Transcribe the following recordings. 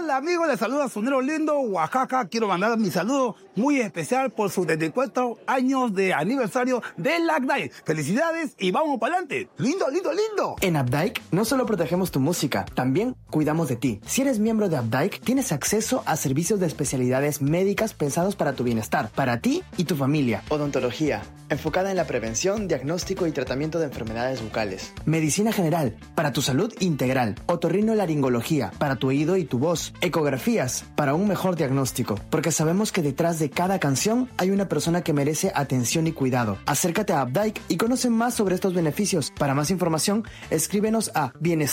Hola amigos, les saluda Sonero Lindo, Oaxaca. Quiero mandar mi saludo muy especial por sus 74 años de aniversario de la Updike. Felicidades y vamos para adelante. Lindo, lindo, lindo. En Updike no solo protegemos tu música, también cuidamos de ti. Si eres miembro de Updike, tienes acceso a servicios de especialidades médicas pensados para tu bienestar, para ti y tu familia. Odontología, enfocada en la prevención, diagnóstico y tratamiento de enfermedades bucales. Medicina general, para tu salud integral. Otorrinolaringología, para tu oído y tu voz. Ecografías, para un mejor diagnóstico. Porque sabemos que detrás de cada canción hay una persona que merece atención y cuidado. Acércate a Updike y conoce más sobre estos beneficios. Para más información, escríbenos a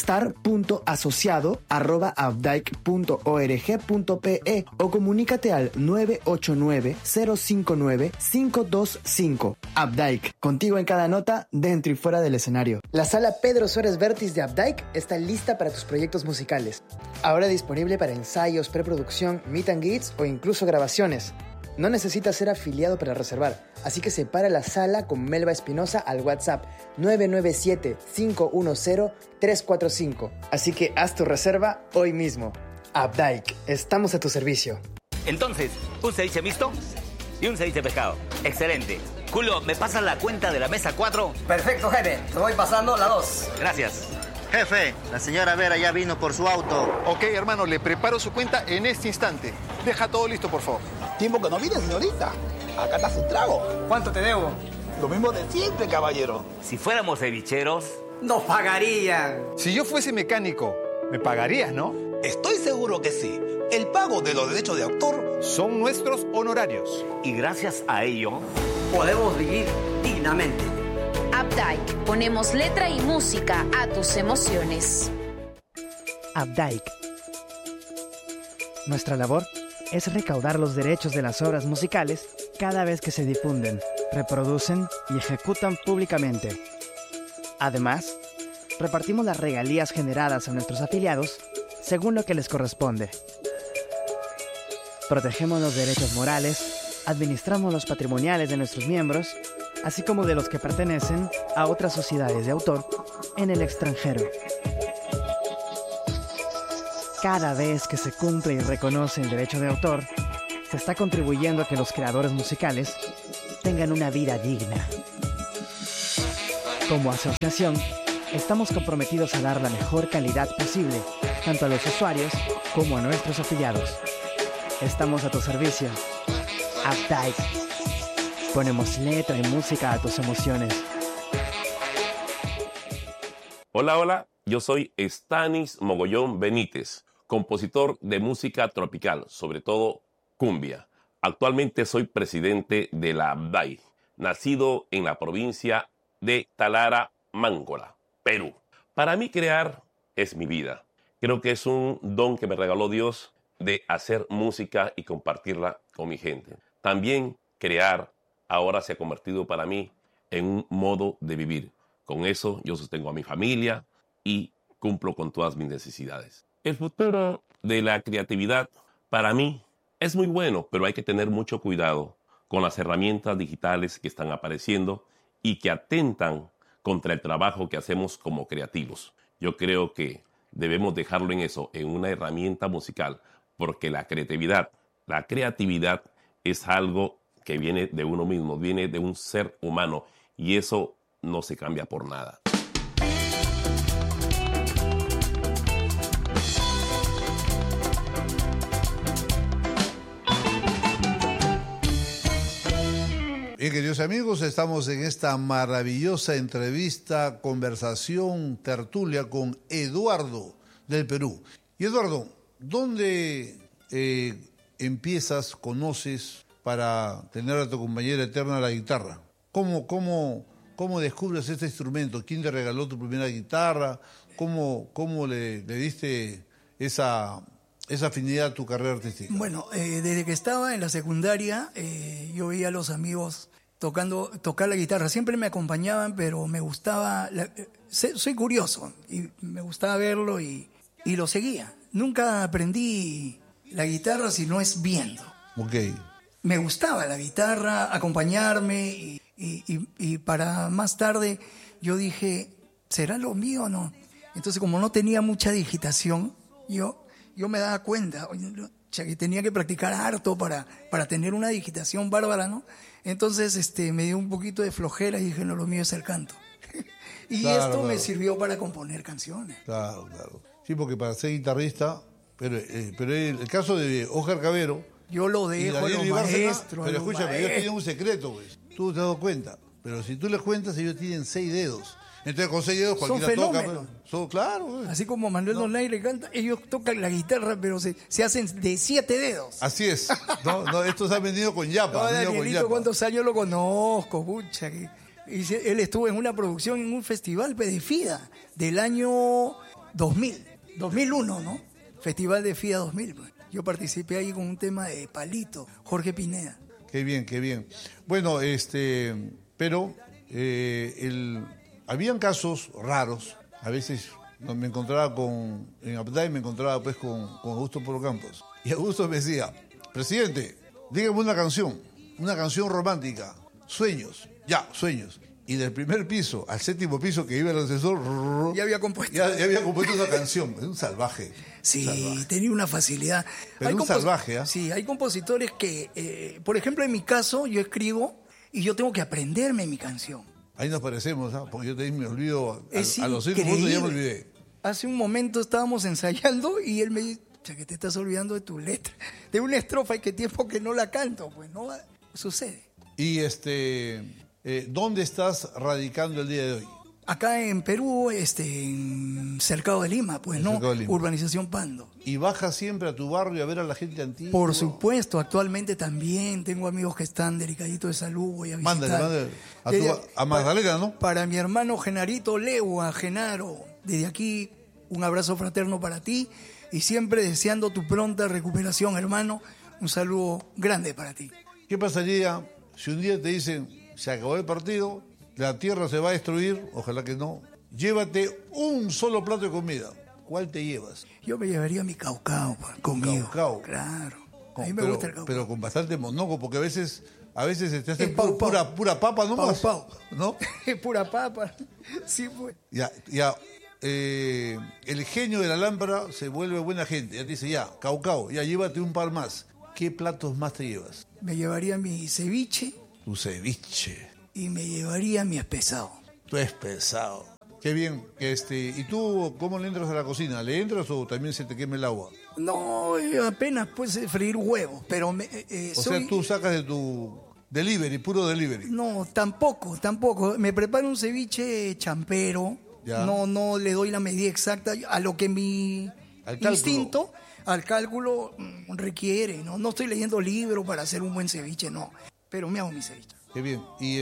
bienestar.asociado@updike.org.pe o comunícate al 989-059-525. Updike, contigo en cada nota, dentro y fuera del escenario. La sala Pedro Suárez Vértiz de Updike está lista para tus proyectos musicales. Ahora disponible para ensayos, preproducción, meet and greets o incluso grabaciones. No necesitas ser afiliado para reservar, así que separa la sala con Melba Espinosa al WhatsApp 997-510-345. Así que haz tu reserva hoy mismo. Updike, estamos a tu servicio. Entonces, un ceviche mixto y un ceviche pescado. Excelente. Julio, ¿me pasas la cuenta de la mesa 4? Perfecto, jefe. Te voy pasando la 2. Gracias. Jefe, la señora Vera ya vino por su auto. Ok, hermano, le preparo su cuenta en este instante. Deja todo listo, por favor. Tiempo que no viene, señorita. Acá está su trago. ¿Cuánto te debo? Lo mismo de siempre, caballero. Si fuéramos cevicheros... Nos pagarían. Si yo fuese mecánico, me pagarías, ¿no? Estoy seguro que sí. El pago de los derechos de autor Son nuestros honorarios. Y gracias a ello... Podemos vivir dignamente. Updike, ponemos letra y música a tus emociones. Updike. Nuestra labor es recaudar los derechos de las obras musicales cada vez que se difunden, reproducen y ejecutan públicamente. Además, repartimos las regalías generadas a nuestros afiliados según lo que les corresponde. Protegemos los derechos morales, administramos los patrimoniales de nuestros miembros, así como de los que pertenecen a otras sociedades de autor en el extranjero. Cada vez que se cumple y reconoce el derecho de autor, se está contribuyendo a que los creadores musicales tengan una vida digna. Como asociación, estamos comprometidos a dar la mejor calidad posible, tanto a los usuarios como a nuestros afiliados. Estamos a tu servicio. Updike. Ponemos letra y música a tus emociones. Hola, hola. Yo soy Stanis Mogollón Benítez, compositor de música tropical, sobre todo cumbia. Actualmente soy presidente de la Updike, nacido en la provincia de Talara, Máncola, Perú. Para mí crear es mi vida. Creo que es un don que me regaló Dios de hacer música y compartirla con mi gente. También crear ahora se ha convertido para mí en un modo de vivir. Con eso yo sostengo a mi familia y cumplo con todas mis necesidades. El futuro de la creatividad para mí es muy bueno, pero hay que tener mucho cuidado con las herramientas digitales que están apareciendo y que atentan contra el trabajo que hacemos como creativos. Yo creo que debemos dejarlo en eso, en una herramienta musical, porque la creatividad es algo que viene de uno mismo, viene de un ser humano y eso no se cambia por nada. Bien, queridos amigos, estamos en esta maravillosa entrevista, conversación, tertulia con Eduardo del Perú. Y Eduardo, ¿dónde empiezas, conoces para tener a tu compañera eterna la guitarra? ¿Cómo descubres este instrumento? ¿Quién te regaló tu primera guitarra? ¿Cómo le diste esa afinidad a tu carrera artística? Bueno, desde que estaba en la secundaria, yo veía a los amigos tocar la guitarra. Siempre me acompañaban, pero me gustaba... soy curioso y me gustaba verlo y lo seguía. Nunca aprendí la guitarra si no es viendo. Ok. Me gustaba la guitarra, acompañarme y para más tarde yo dije, ¿será lo mío o no? Entonces, como no tenía mucha digitación, yo yo me daba cuenta, oye, que tenía que practicar harto para tener una digitación bárbara, ¿no? Entonces me dio un poquito de flojera y dije, no, lo mío es el canto. Y Claro, esto me claro. sirvió para componer canciones. Claro, claro. Sí, porque para ser guitarrista, pero el caso de Óscar Cavero Yo lo y dejo a Daniel los Ibárcena, maestros. pero a los escúchame, ellos maestros. tienen un secreto, pues. Tú te has dado cuenta. Pero si tú les cuentas, ellos tienen 6 dedos. Entonces con 6 dedos Son cualquiera toca. fenómenos. Pues. Claro, pues. Así como Manuel Donaire canta, ellos tocan la guitarra, pero se hacen de 7 dedos. Así es. No, estos han venido con yapa. No, han venido con Danielito, yapa. ¿cuántos años lo conozco? Pucha, él estuvo en una producción, en un festival de FIDA del año 2001, ¿no? Festival de FIDA 2000. Pues. Yo participé ahí con un tema de Palito, Jorge Pineda. Qué bien, qué bien. Bueno, pero habían casos raros. A veces me encontraba en Abday me encontraba pues con Augusto Polo Campos. Y Augusto me decía, presidente, dígame una canción romántica, sueños, sueños. Y del primer piso al 7º piso que iba el asesor, Ya había compuesto. ya había compuesto una canción. Es un salvaje. Sí, Salvaje. tenía una facilidad. Pero un salvaje, ¿ah? Sí, hay compositores que, por ejemplo, en mi caso, yo escribo y yo tengo que aprenderme mi canción. Ahí nos parecemos, ¿ah? Porque yo también me olvido, Es a los 5 minutos ya me increíble. olvidé. Hace un momento estábamos ensayando y él me dice, que te estás olvidando de tu letra, de una estrofa y qué tiempo que no la canto. Pues no sucede. Y ¿dónde estás radicando el día de hoy? Acá en Perú, en Cercado de Lima, pues En no, Cercado de Lima. Urbanización Pando. ¿Y bajas siempre a tu barrio a ver a la gente antigua? Por supuesto, actualmente también tengo amigos que están delicaditos de salud, voy a visitar. Mándale. Desde- A Magdalena, ¿no? Para mi hermano Genarito Legua, Genaro, desde aquí un abrazo fraterno para ti y siempre deseando tu pronta recuperación, hermano. Un saludo grande para ti. ¿Qué pasaría si un día te dicen, se acabó el partido, la tierra se va a destruir, ojalá que no, llévate un solo plato de comida? ¿Cuál te llevas? Yo me llevaría mi caucao conmigo. Caucao. Claro. A mí me pero, gusta el caucao. pero con bastante monoco, porque a veces se te hace El pau, pau. pura papa nomás. Pau, ¿No? Pura papa. Sí, pues. Ya, el genio de la lámpara se vuelve buena gente. Ya te dice, caucao, ya llévate un par más. ¿Qué platos más te llevas? Me llevaría mi ceviche Tu ceviche. y me llevaría mi espesado. Tú es pesado. Qué bien. ¿Y tú cómo le entras a la cocina? ¿Le entras o también se te quema el agua? No, apenas pues freír huevos, pero O sea, tú sacas de tu delivery, puro delivery. No, tampoco. Me preparo un ceviche champero. Ya. No le doy la medida exacta a lo que mi Al cálculo. instinto, al cálculo requiere. No estoy leyendo libros para hacer un buen ceviche, no. Pero me hago mi ceviche. Qué bien.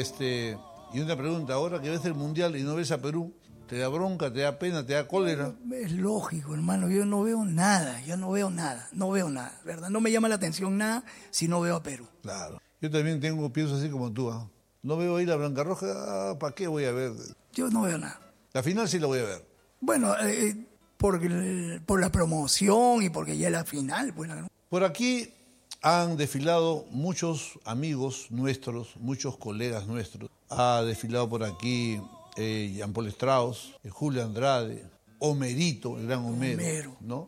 Y una pregunta, ahora que ves el Mundial y no ves a Perú, ¿te da bronca, te da pena, te da cólera? Es lógico, hermano. Yo no veo nada, ¿verdad? No me llama la atención nada si no veo a Perú. Claro. Yo también pienso así como tú. ¿Ah? No veo ahí la Blanca Roja, ¿para qué voy a ver? Yo no veo nada. La final sí la voy a ver. Bueno, por la promoción y porque ya es la final. Pues, Por aquí han desfilado muchos amigos nuestros, muchos colegas nuestros. Ha desfilado por aquí Jean Paul Strauss, Julio Andrade, Homerito, el gran Homero, ¿no?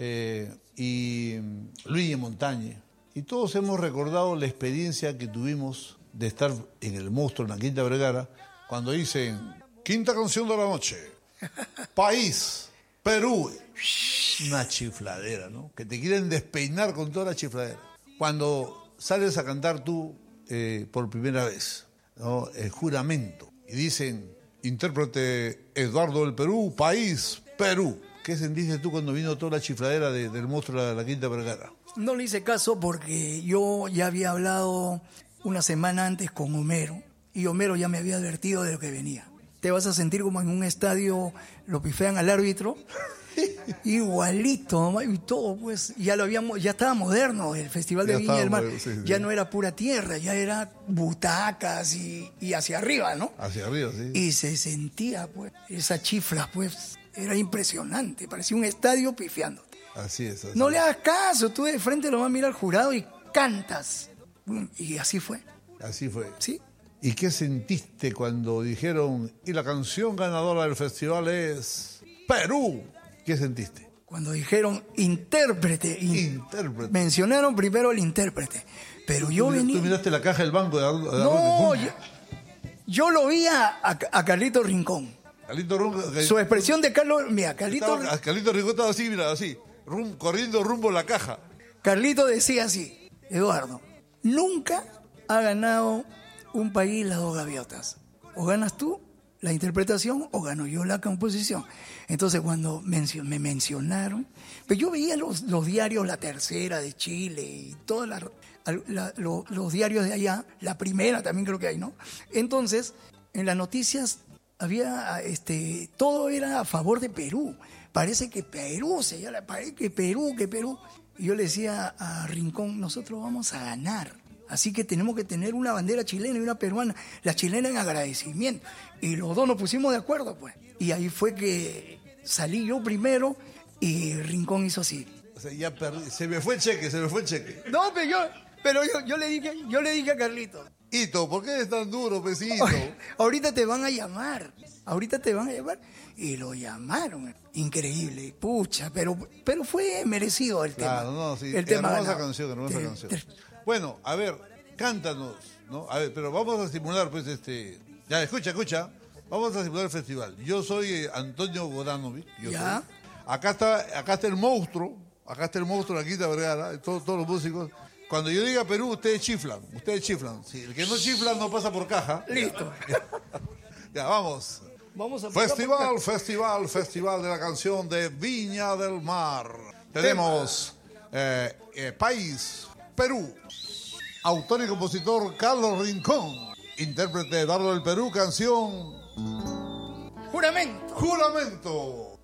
Y Luis Montañe. Y todos hemos recordado la experiencia que tuvimos de estar en el Monstruo, en la Quinta Vergara, cuando dicen, quinta canción de la noche, país, Perú. Una chifladera, ¿no? Que te quieren despeinar con toda la chifladera. Cuando sales a cantar tú por primera vez, ¿no? El juramento, y dicen, intérprete Eduardo del Perú, país, Perú. ¿Qué sentiste tú cuando vino toda la chifladera del Monstruo de la Quinta Vergara? No le hice caso porque yo ya había hablado una semana antes con Homero y Homero ya me había advertido de lo que venía. Te vas a sentir como en un estadio, lo pifean al árbitro, igualito, y todo, pues, ya estaba moderno el Festival de Ya Viña del estaba Mar, moderno, sí. ya no era pura tierra, ya era butacas y hacia arriba, ¿no? Hacia arriba, sí. Y se sentía, pues, esa chifla, pues, era impresionante, parecía un estadio pifiándote. Así es. No le hagas caso, tú de frente lo vas a mirar al jurado y cantas. Y así fue. Así fue. Sí. ¿Y qué sentiste cuando dijeron, y la canción ganadora del festival es Perú? ¿Qué sentiste? Cuando dijeron intérprete, mencionaron primero el intérprete. Pero yo venía... ¿Tú miraste la caja del banco de No, yo lo vi a Carlito Rincón. Carlito Rincón. Su expresión de Carlos... Mira, Carlito Rincón estaba así, mira, así. Corriendo rumbo a la caja. Carlito decía así: Eduardo, nunca ha ganado un país las dos gaviotas. O ganas tú la interpretación o gano yo la composición. Entonces cuando me mencionaron, pues yo veía los diarios, La Tercera de Chile y todos los diarios de allá, La Primera también creo que hay, ¿no? Entonces, en las noticias había, todo era a favor de Perú. Parece que Perú, parece que Perú. Y yo le decía a Rincón, nosotros vamos a ganar. Así que tenemos que tener una bandera chilena y una peruana. La chilena en agradecimiento. Y los dos nos pusimos de acuerdo, pues. Y ahí fue que salí yo primero y Rincón hizo así. O sea, ya se me fue el cheque. No, pero yo le dije a Carlito. Hito, ¿por qué eres tan duro, pesito? Ahorita te van a llamar. Y lo llamaron. Increíble, pucha, pero fue merecido el tema. Claro, no, sí. El tema hermosa canción. Bueno, a ver, cántanos, ¿no? A ver, pero vamos a simular, pues, Ya, escucha. Vamos a simular el festival. Yo soy Antonio Godanovic. ¿Ya? Acá está el monstruo. Acá está el monstruo, la Quinta Vergara, todos los músicos. Cuando yo diga Perú, ustedes chiflan. Sí, el que no chifla no pasa por caja. Listo. Ya, vamos. Festival de la canción de Viña del Mar. Tenemos país, Perú. Autor y compositor Carlos Rincón. Intérprete Eduardo del Perú, canción Juramento.